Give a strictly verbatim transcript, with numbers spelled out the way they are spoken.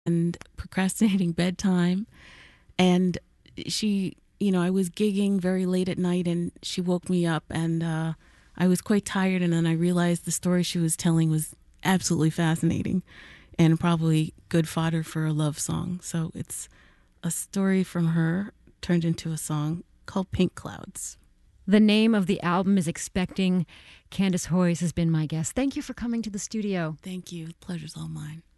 and procrastinating bedtime. And she, you know, I was gigging very late at night and she woke me up and uh, I was quite tired. And then I realized the story she was telling was absolutely fascinating and probably good fodder for a love song. So it's a story from her turned into a song called Pink Clouds. The name of the album is Expecting. Candace Hoyes has been my guest. Thank you for coming to the studio. Thank you. Pleasure's all mine.